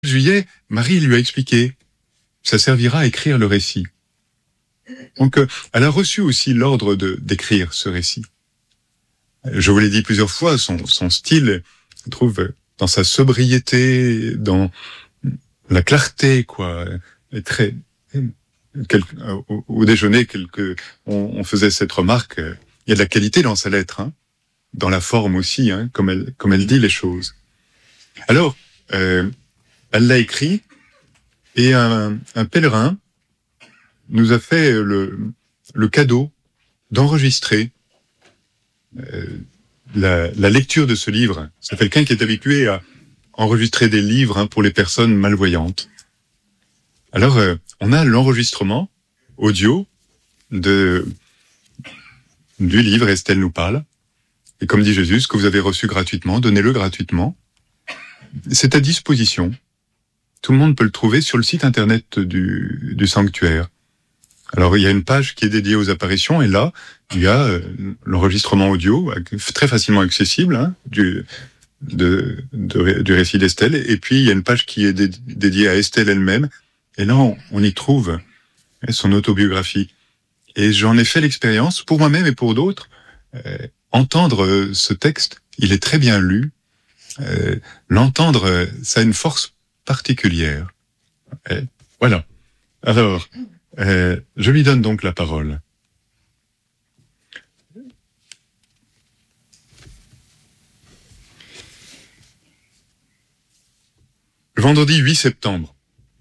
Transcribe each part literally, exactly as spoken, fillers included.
juillet, Marie lui a expliqué. Ça servira à écrire le récit. Donc, euh, elle a reçu aussi l'ordre de, d'écrire ce récit. Je vous l'ai dit plusieurs fois, son, son style, je trouve, dans sa sobriété, dans la clarté, quoi, est très... Quelque, au, au déjeuner, quelque, on, on faisait cette remarque, il y a de la qualité dans sa lettre, hein, dans la forme aussi, hein, comme elle, comme elle dit les choses. Alors, euh, elle l'a écrit, et un, un pèlerin nous a fait le, le cadeau d'enregistrer euh, la, la lecture de ce livre. C'est quelqu'un qui est habitué à enregistrer des livres, hein, pour les personnes malvoyantes. Alors, euh, on a l'enregistrement audio de, du livre Estelle nous parle. Et comme dit Jésus, ce que vous avez reçu gratuitement, donnez-le gratuitement. C'est à disposition. Tout le monde peut le trouver sur le site internet du, du sanctuaire. Alors, il y a une page qui est dédiée aux apparitions, et là, il y a euh, l'enregistrement audio, très facilement accessible, hein, du, de, de, du récit d'Estelle. Et puis, il y a une page qui est dé, dédiée à Estelle elle-même. Et là, on, on y trouve son autobiographie. Et j'en ai fait l'expérience, pour moi-même et pour d'autres, euh, entendre euh, ce texte, il est très bien lu. Euh, l'entendre, euh, ça a une force particulière. Et voilà. Alors, euh, je lui donne donc la parole. Le vendredi huit septembre.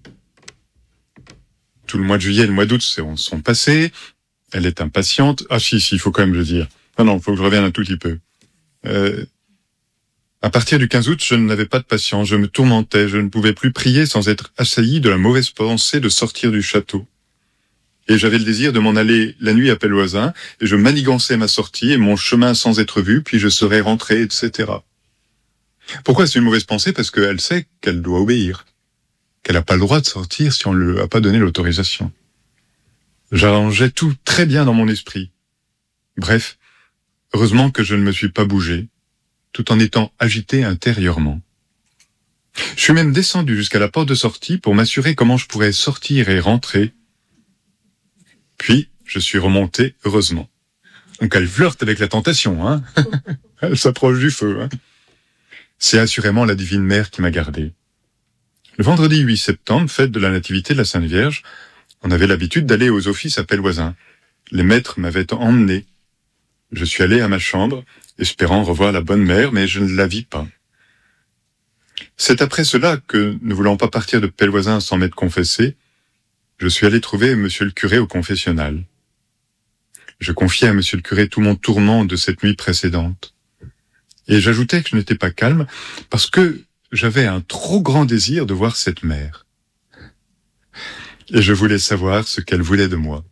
Tout le mois de juillet et le mois d'août sont passés. Elle est impatiente. Ah si, si, il faut quand même le dire. Ah non, il faut que je revienne un tout petit peu. Euh, à partir du quinze août, je n'avais pas de patience. Je me tourmentais. Je ne pouvais plus prier sans être assailli de la mauvaise pensée de sortir du château. Et j'avais le désir de m'en aller la nuit à Pelvoisin, et je manigançais ma sortie et mon chemin sans être vu, puis je serais rentré, et cetera. Pourquoi c'est une mauvaise pensée? Parce qu'elle sait qu'elle doit obéir, qu'elle n'a pas le droit de sortir si on ne lui a pas donné l'autorisation. J'arrangeais tout très bien dans mon esprit. Bref, heureusement que je ne me suis pas bougé, tout en étant agité intérieurement. Je suis même descendu jusqu'à la porte de sortie pour m'assurer comment je pourrais sortir et rentrer. Puis, je suis remonté, heureusement. Donc elle flirte avec la tentation, hein. Elle s'approche du feu, hein. C'est assurément la Divine Mère qui m'a gardé. Le vendredi huit septembre, fête de la Nativité de la Sainte Vierge, on avait l'habitude d'aller aux offices à Pelvoisin. Les maîtres m'avaient emmené. Je suis allé à ma chambre, espérant revoir la bonne mère, mais je ne la vis pas. C'est après cela que, ne voulant pas partir de Pelvoisin sans m'être confessé, je suis allé trouver monsieur le curé au confessionnal. Je confiai à monsieur le curé tout mon tourment de cette nuit précédente. Et j'ajoutais que je n'étais pas calme parce que j'avais un trop grand désir de voir cette mère. Et je voulais savoir ce qu'elle voulait de moi.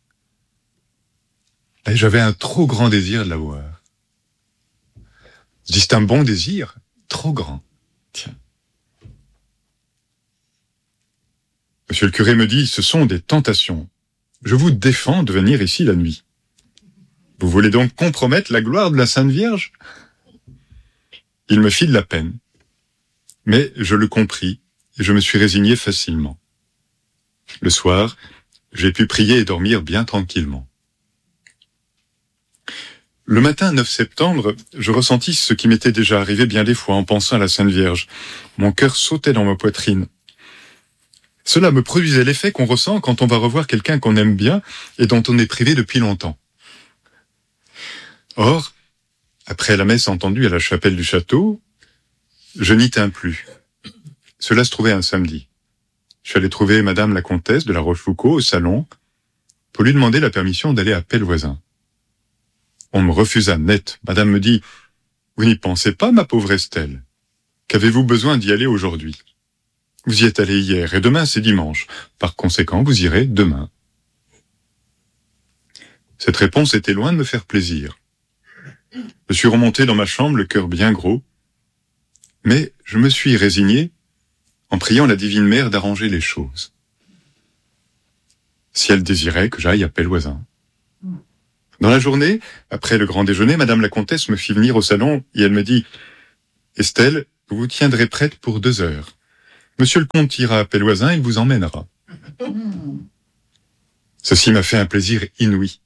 Et j'avais un trop grand désir de la voir. Je dis, c'est un bon désir, trop grand. Tiens. Monsieur le curé me dit, ce sont des tentations. Je vous défends de venir ici la nuit. Vous voulez donc compromettre la gloire de la Sainte Vierge? Il me fit de la peine. Mais je le compris et je me suis résigné facilement. Le soir, j'ai pu prier et dormir bien tranquillement. Le matin neuf septembre, je ressentis ce qui m'était déjà arrivé bien des fois en pensant à la Sainte Vierge. Mon cœur sautait dans ma poitrine. Cela me produisait l'effet qu'on ressent quand on va revoir quelqu'un qu'on aime bien et dont on est privé depuis longtemps. Or, après la messe entendue à la chapelle du château, je n'y tins plus. Cela se trouvait un samedi. Je suis allé trouver madame la comtesse de la Rochefoucauld au salon pour lui demander la permission d'aller à Pelvoisin. On me refusa net. Madame me dit, « Vous n'y pensez pas, ma pauvre Estelle? Qu'avez-vous besoin d'y aller aujourd'hui? Vous y êtes allé hier et demain c'est dimanche. Par conséquent, vous irez demain. » Cette réponse était loin de me faire plaisir. Je suis remonté dans ma chambre, le cœur bien gros, mais je me suis résigné en priant la Divine Mère d'arranger les choses. Si elle désirait que j'aille à Pelvoisin. Dans la journée, après le grand déjeuner, madame la comtesse me fit venir au salon et elle me dit « Estelle, vous vous tiendrez prête pour deux heures. Monsieur le comte ira à Pelvoisin, il vous emmènera. Ceci m'a fait un plaisir inouï.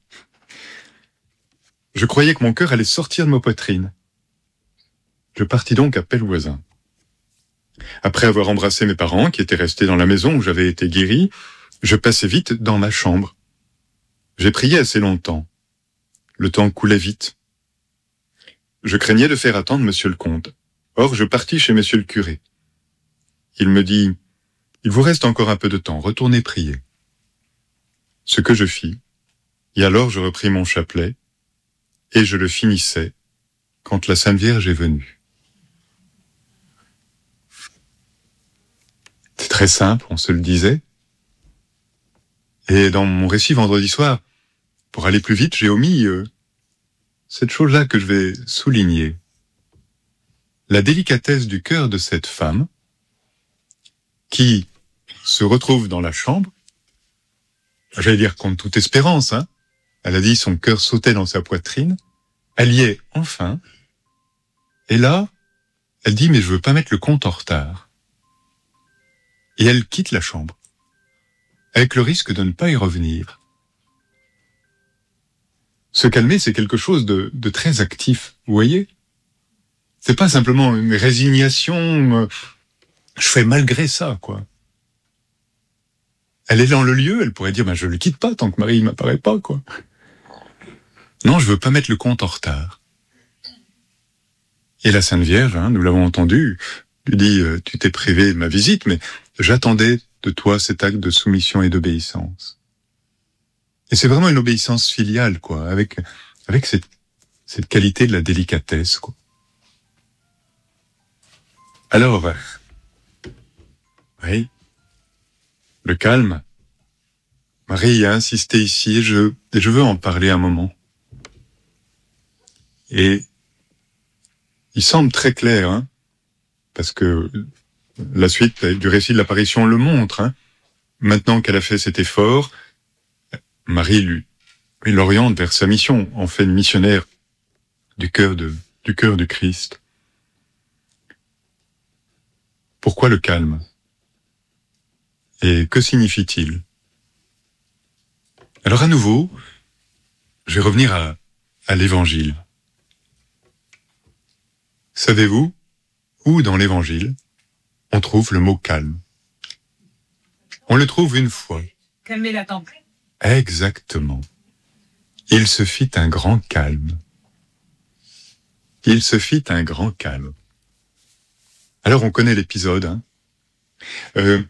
Je croyais que mon cœur allait sortir de ma poitrine. Je partis donc à Pelvoisin. Après avoir embrassé mes parents, qui étaient restés dans la maison où j'avais été guéri, je passai vite dans ma chambre. J'ai prié assez longtemps. Le temps coulait vite. Je craignais de faire attendre monsieur le comte. Or, je partis chez monsieur le curé. Il me dit, « Il vous reste encore un peu de temps, retournez prier. » Ce que je fis, et alors je repris mon chapelet, et je le finissais quand la Sainte Vierge est venue. C'est très simple, on se le disait. Et dans mon récit vendredi soir, pour aller plus vite, j'ai omis euh, cette chose-là que je vais souligner. La délicatesse du cœur de cette femme qui se retrouve dans la chambre, j'allais dire contre toute espérance, hein. Elle a dit son cœur sautait dans sa poitrine, elle y est enfin, et là, elle dit mais je veux pas mettre le compte en retard. Et elle quitte la chambre, avec le risque de ne pas y revenir. Se calmer, c'est quelque chose de, de très actif, vous voyez? C'est pas simplement une résignation, euh, je fais malgré ça, quoi. Elle est dans le lieu, elle pourrait dire, ben, je le quitte pas tant que Marie m'apparaît pas, quoi. Non, je veux pas mettre le compte en retard. Et la Sainte Vierge, hein, nous l'avons entendu, lui dit, euh, tu t'es privé de ma visite, mais j'attendais de toi cet acte de soumission et d'obéissance. Et c'est vraiment une obéissance filiale, quoi, avec, avec cette, cette qualité de la délicatesse, quoi. Alors, oui, le calme. Marie a insisté ici, et je, et je veux en parler un moment. Et il semble très clair, hein, parce que la suite du récit de l'apparition le montre. Hein. Maintenant qu'elle a fait cet effort, Marie lui, lui l'oriente vers sa mission, en fait une missionnaire du cœur de, du cœur du Christ. Pourquoi le calme? Et que signifie-t-il? Alors à nouveau, je vais revenir à, à l'Évangile. Savez-vous où dans l'Évangile on trouve le mot calme? On le trouve une fois. Calmer la tempête. Exactement. Il se fit un grand calme. Il se fit un grand calme. Alors on connaît l'épisode. Hein. Euh...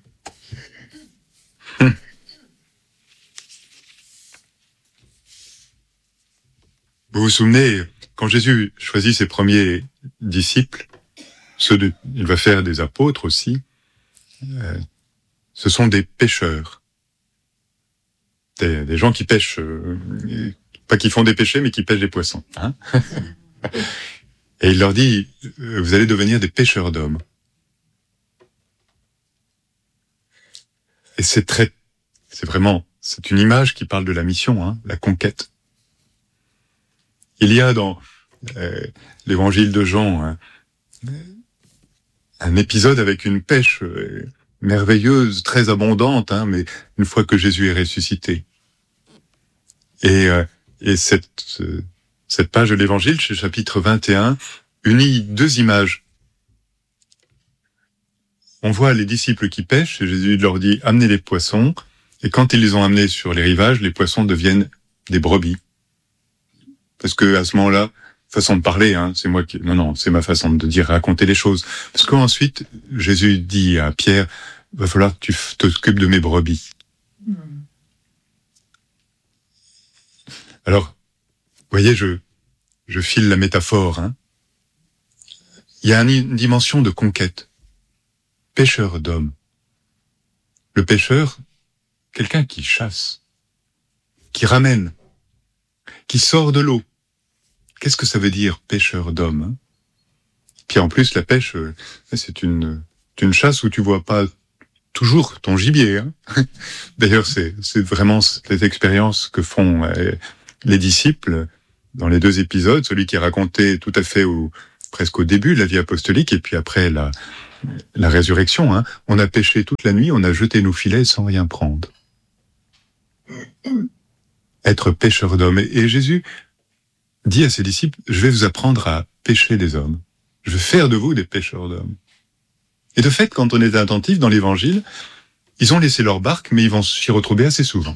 Vous vous souvenez, quand Jésus choisit ses premiers disciples, ceux de, il va faire des apôtres aussi, euh, ce sont des pêcheurs. Des, des gens qui pêchent, euh, pas qui font des péchés, mais qui pêchent des poissons. Hein. Et il leur dit, vous allez devenir des pêcheurs d'hommes. Et c'est très, c'est vraiment, c'est une image qui parle de la mission, hein, la conquête. Il y a dans euh, l'évangile de Jean hein, un épisode avec une pêche euh, merveilleuse, très abondante, hein, mais une fois que Jésus est ressuscité. Et, euh, et cette, euh, cette page de l'évangile, chez chapitre vingt et un, unit deux images. On voit les disciples qui pêchent, et Jésus leur dit « Amenez les poissons », et quand ils les ont amenés sur les rivages, les poissons deviennent des brebis. Parce que à ce moment-là, façon de parler, hein, c'est moi qui, non, non, c'est ma façon de dire, raconter les choses. Parce qu'ensuite, Jésus dit à Pierre, va falloir que tu t'occupes de mes brebis. Mmh. Alors, vous voyez, je, je file la métaphore, hein. Il y a une dimension de conquête. Pêcheur d'hommes. Le pêcheur, quelqu'un qui chasse, qui ramène, qui sort de l'eau. Qu'est-ce que ça veut dire, pêcheur d'hommes hein? Puis en plus, la pêche, c'est une, une chasse où tu vois pas toujours ton gibier. Hein. D'ailleurs, c'est, c'est vraiment cette expérience que font euh, les disciples dans les deux épisodes, celui qui est raconté tout à fait au, presque au début de la vie apostolique, et puis après la, la résurrection, hein. On a pêché toute la nuit, on a jeté nos filets sans rien prendre. Être pêcheur d'hommes. Et Jésus dit à ses disciples, je vais vous apprendre à pêcher des hommes. Je vais faire de vous des pêcheurs d'hommes. Et de fait, quand on est attentif dans l'évangile, ils ont laissé leur barque, mais ils vont s'y retrouver assez souvent.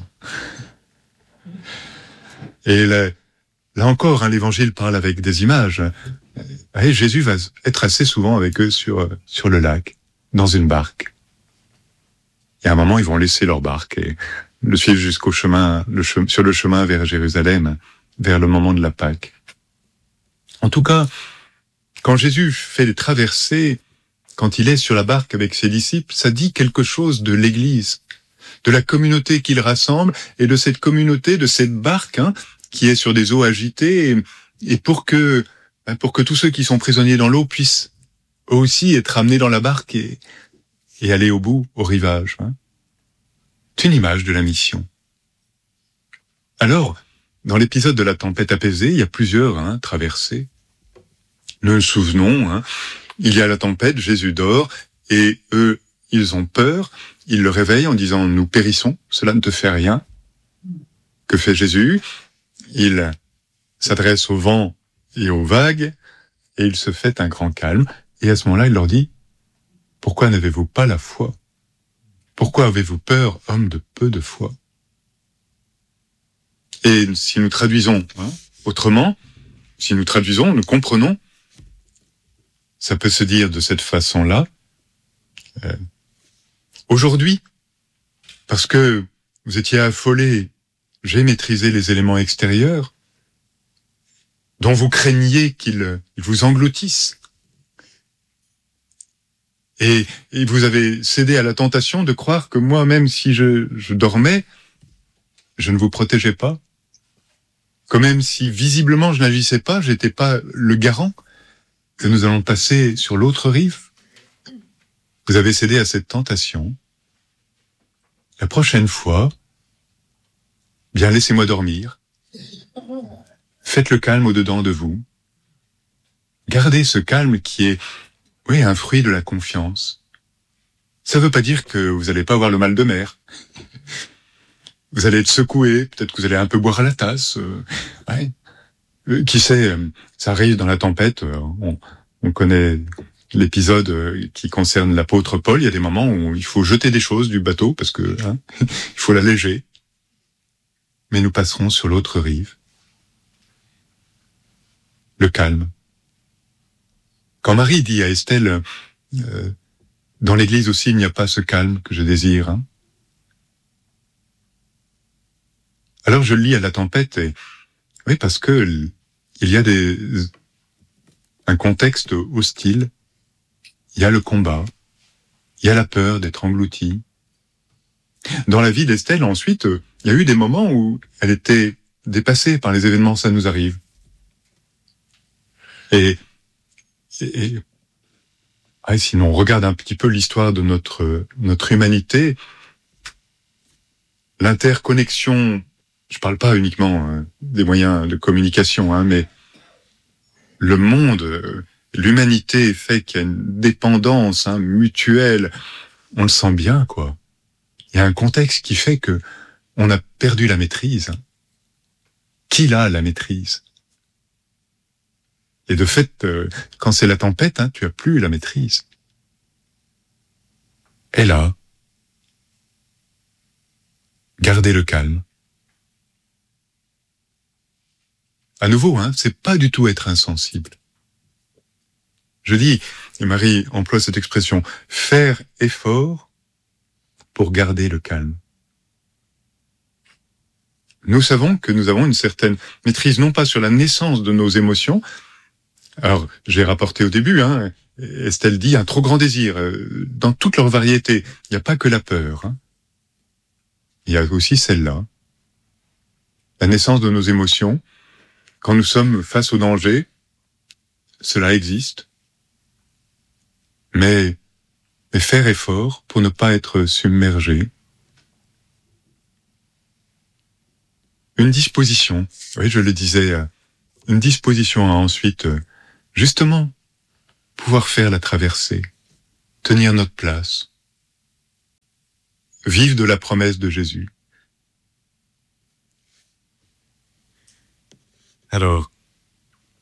Et là, là encore, hein, l'évangile parle avec des images. Et Jésus va être assez souvent avec eux sur, sur le lac, dans une barque. Et à un moment, ils vont laisser leur barque et le suivre jusqu'au chemin, le che- sur le chemin vers Jérusalem, vers le moment de la Pâque. En tout cas, quand Jésus fait des traversées, quand il est sur la barque avec ses disciples, ça dit quelque chose de l'Église, de la communauté qu'il rassemble et de cette communauté, de cette barque, hein, qui est sur des eaux agitées, et, et pour que pour que tous ceux qui sont prisonniers dans l'eau puissent eux aussi être amenés dans la barque et, et aller au bout, au rivage. Hein. C'est une image de la mission. Alors, dans l'épisode de la tempête apaisée, il y a plusieurs hein, traversées. Nous nous souvenons, hein, il y a la tempête, Jésus dort, et eux, ils ont peur, ils le réveillent en disant « Nous périssons, cela ne te fait rien ». Que fait Jésus ? Il s'adresse au vent et aux vagues, et il se fait un grand calme. Et à ce moment-là, il leur dit, « Pourquoi n'avez-vous pas la foi ? Pourquoi avez-vous peur, homme de peu de foi ?» Et si nous traduisons hein, autrement, si nous traduisons, nous comprenons, ça peut se dire de cette façon-là. Euh, aujourd'hui, parce que vous étiez affolés, j'ai maîtrisé les éléments extérieurs, dont vous craigniez qu'ils vous engloutissent. Et, et vous avez cédé à la tentation de croire que moi, même si je, je dormais, je ne vous protégeais pas. Que même si visiblement je n'agissais pas, j'étais pas le garant que nous allons passer sur l'autre rive. Vous avez cédé à cette tentation. La prochaine fois, bien laissez-moi dormir. Faites le calme au-dedans de vous. Gardez ce calme qui est, oui, un fruit de la confiance. Ça ne veut pas dire que vous n'allez pas avoir le mal de mer. Vous allez être secoué, peut-être que vous allez un peu boire à la tasse. Euh, ouais. euh, qui sait, euh, ça arrive dans la tempête. Euh, on, on connaît l'épisode euh, qui concerne l'apôtre Paul. Il y a des moments où il faut jeter des choses du bateau parce que hein, il faut l'alléger. Mais nous passerons sur l'autre rive. Le calme. Quand Marie dit à Estelle, euh, dans l'église aussi, il n'y a pas ce calme que je désire. Hein. Alors je le lis à la tempête, et oui, parce que il y a des, un contexte hostile, il y a le combat, il y a la peur d'être englouti. Dans la vie d'Estelle, ensuite, il y a eu des moments où elle était dépassée par les événements, ça nous arrive. Et, et, et ah, sinon, on regarde un petit peu l'histoire de notre, notre humanité, l'interconnexion, je parle pas uniquement hein, des moyens de communication, hein, mais le monde, l'humanité fait qu'il y a une dépendance hein, mutuelle, on le sent bien, quoi. Il y a un contexte qui fait que on a perdu la maîtrise. Hein. Qui a la maîtrise ? Et de fait, euh, quand c'est la tempête, hein, tu as plus la maîtrise. Et là, gardez le calme. À nouveau, hein, c'est pas du tout être insensible. Je dis, et Marie emploie cette expression, faire effort pour garder le calme. Nous savons que nous avons une certaine maîtrise, non pas sur la naissance de nos émotions. Alors, j'ai rapporté au début, hein, Estelle dit un trop grand désir, euh, dans toute leur variété. Il n'y a pas que la peur. Hein. Il y a aussi celle-là. La naissance de nos émotions. Quand nous sommes face au danger, cela existe. Mais, mais faire effort pour ne pas être submergé. Une disposition, oui, je le disais, une disposition à ensuite, justement, pouvoir faire la traversée. tenir notre place, vivre de la promesse de Jésus. Alors,